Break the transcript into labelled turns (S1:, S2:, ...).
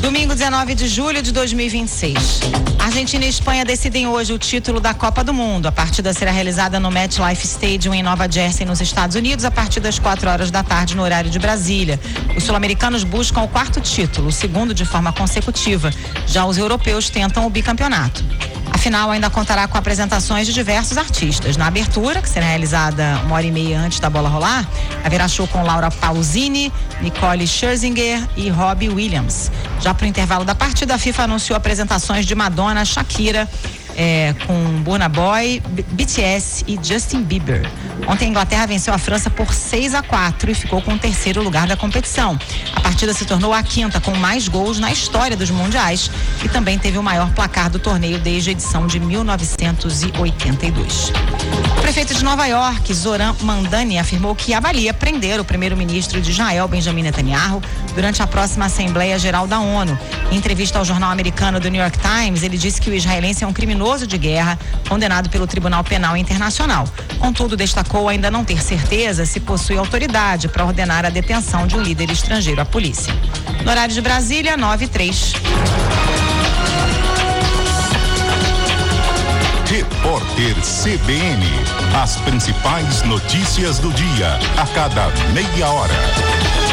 S1: Domingo, 19 de julho de 2026. Argentina e Espanha decidem hoje o título da Copa do Mundo. A partida será realizada no MetLife Stadium em Nova Jersey, nos Estados Unidos, a partir das 4h no horário de Brasília. Os sul-americanos buscam o quarto título, o segundo de forma consecutiva. Já os europeus tentam o bicampeonato. A final ainda contará com apresentações de diversos artistas. Na abertura, que será realizada 1h30 antes da bola rolar, haverá show com Laura Pausini, Nicole Scherzinger e Robbie Williams. Já para o intervalo da partida, a FIFA anunciou apresentações de Madonna, Shakira, com Burna Boy, BTS e Justin Bieber. Ontem a Inglaterra venceu a França por 6-4 e ficou com o terceiro lugar da competição. A partida se tornou a quinta com mais gols na história dos mundiais e também teve o maior placar do torneio desde a edição de 1982. O prefeito de Nova York, Zoran Mandani, afirmou que avalia prender o primeiro-ministro de Israel, Benjamin Netanyahu, durante a próxima Assembleia Geral da ONU. Em entrevista ao jornal americano do New York Times, ele disse que o israelense é um criminoso de guerra condenado pelo Tribunal Penal Internacional. Contudo, destacou ainda não ter certeza se possui autoridade para ordenar a detenção de um líder estrangeiro à polícia. No horário de Brasília, 9h03.
S2: Repórter CBN. As principais notícias do dia, a cada meia hora.